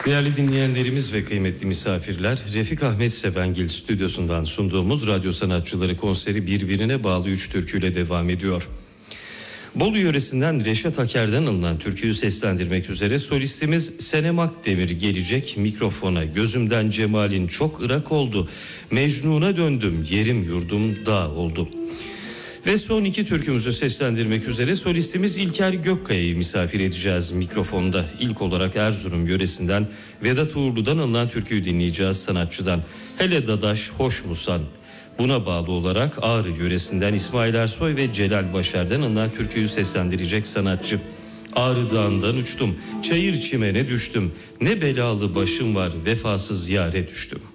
Değerli dinleyenlerimiz ve kıymetli misafirler, Refik Ahmet Sevengil stüdyosundan sunduğumuz Radyo Sanatçıları konseri birbirine bağlı 3 türküyle devam ediyor. Bolu yöresinden Reşat Aker'den alınan türküyü seslendirmek üzere solistimiz Senem Akdemir gelecek mikrofona. Gözümden cemalin çok ırak oldu, Mecnun'a döndüm, yerim yurdum dağ oldu. Ve son 2 türkümüzü seslendirmek üzere solistimiz İlker Gökkaya'yı misafir edeceğiz mikrofonda. İlk olarak Erzurum yöresinden Vedat Uğurlu'dan alınan türküyü dinleyeceğiz sanatçıdan. Hele dadaş hoş musan? Buna bağlı olarak Ağrı yöresinden İsmail Ersoy ve Celal Başar'dan alınan türküyü seslendirecek sanatçı. Ağrı Dağı'ndan uçtum, çayır çimene düştüm, ne belalı başım var, vefasız yâre düştüm.